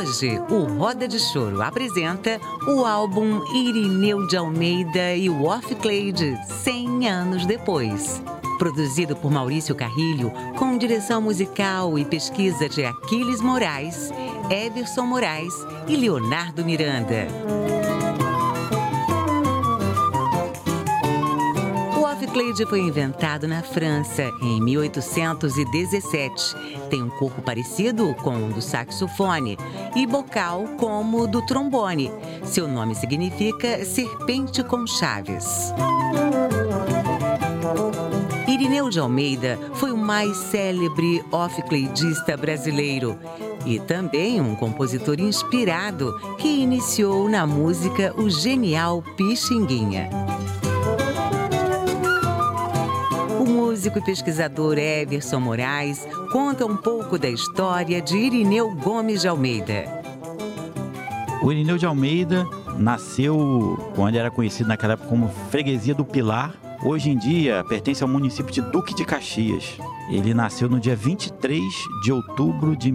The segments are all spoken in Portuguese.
Hoje, o Roda de Choro apresenta o álbum Irineu de Almeida e o Off Clade, 100 anos depois. Produzido por Maurício Carrilho, com direção musical e pesquisa de Aquiles Moraes, Everson Moraes e Leonardo Miranda. O Off Clade foi inventado na França em 1817. Tem um corpo parecido com o do saxofone e bocal como o do trombone. Seu nome significa serpente com chaves. Irineu de Almeida foi o mais célebre off-cladista brasileiro e também um compositor inspirado que iniciou na música o genial Pixinguinha. O músico e pesquisador Everson Moraes conta um pouco da história de Irineu Gomes de Almeida. O Irineu de Almeida nasceu quando era conhecido naquela época como Freguesia do Pilar. Hoje em dia pertence ao município de Duque de Caxias. Ele nasceu no dia 23 de outubro de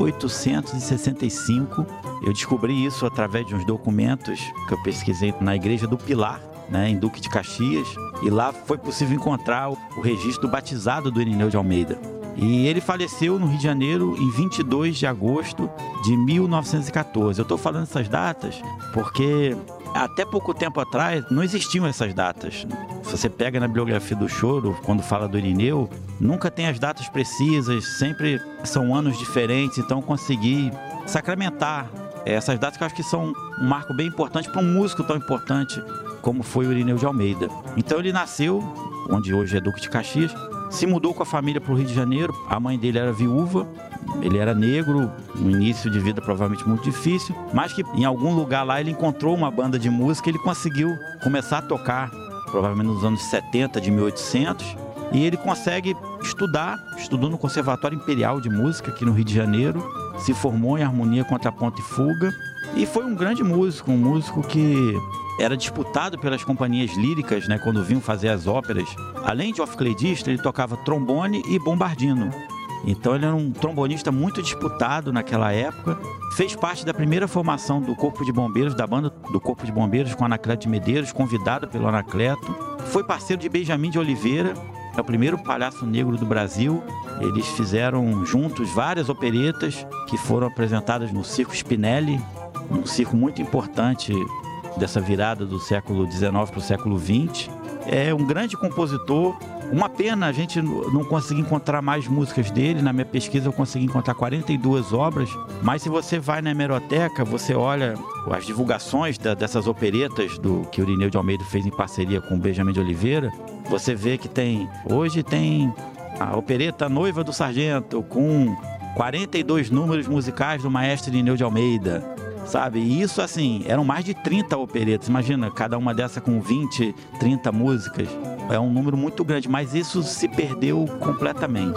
1865. Eu descobri isso através de uns documentos que eu pesquisei na Igreja do Pilar, em Duque de Caxias. E lá foi possível encontrar o registro do batizado do Irineu de Almeida. E ele faleceu no Rio de Janeiro em 22 de agosto de 1914. Eu estou falando essas datas porque até pouco tempo atrás não existiam essas datas. Se você pega na bibliografia do choro, quando fala do Irineu, nunca tem as datas precisas, sempre são anos diferentes. Então eu consegui sacramentar essas datas que eu acho que são um marco bem importante para um músico tão importante como foi o Irineu de Almeida. Então ele nasceu, onde hoje é Duque de Caxias, se mudou com a família para o Rio de Janeiro. A mãe dele era viúva, ele era negro, um início de vida provavelmente muito difícil, mas que em algum lugar lá ele encontrou uma banda de música e ele conseguiu começar a tocar, provavelmente nos anos 70 de 1800, e ele consegue estudou no Conservatório Imperial de Música aqui no Rio de Janeiro, se formou em harmonia, contraponto e fuga, e foi um grande músico, um músico que era disputado pelas companhias líricas, quando vinham fazer as óperas. Além de off-cladista, ele tocava trombone e bombardino. Então ele era um trombonista muito disputado naquela época. Fez parte da primeira formação do Corpo de Bombeiros, da banda do Corpo de Bombeiros com Anacleto de Medeiros, convidado pelo Anacleto. Foi parceiro de Benjamin de Oliveira, é o primeiro palhaço negro do Brasil. Eles fizeram juntos várias operetas que foram apresentadas no Circo Spinelli, um circo muito importante dessa virada do século XIX para o século XX. É um grande compositor. Uma pena a gente não conseguir encontrar mais músicas dele. Na minha pesquisa eu consegui encontrar 42 obras, mas se você vai na hemeroteca, você olha as divulgações dessas operetas que o Irineu de Almeida fez em parceria com o Benjamin de Oliveira, você vê que hoje tem a opereta Noiva do Sargento, com 42 números musicais do maestro Irineu de Almeida. Sabe? E isso, eram mais de 30 operetas. Imagina, cada uma dessa com 20, 30 músicas. É um número muito grande, mas isso se perdeu completamente.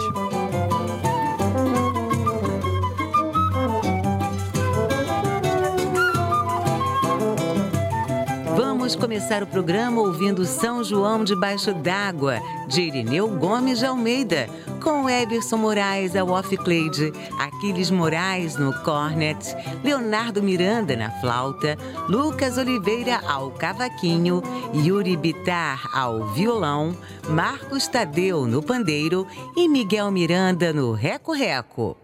Vamos começar o programa ouvindo São João debaixo d'água, de Irineu Gomes de Almeida, com Everson Moraes ao off-clade, Aquiles Moraes no cornet, Leonardo Miranda na flauta, Lucas Oliveira ao cavaquinho, Yuri Bittar ao violão, Marcos Tadeu no pandeiro e Miguel Miranda no reco-reco.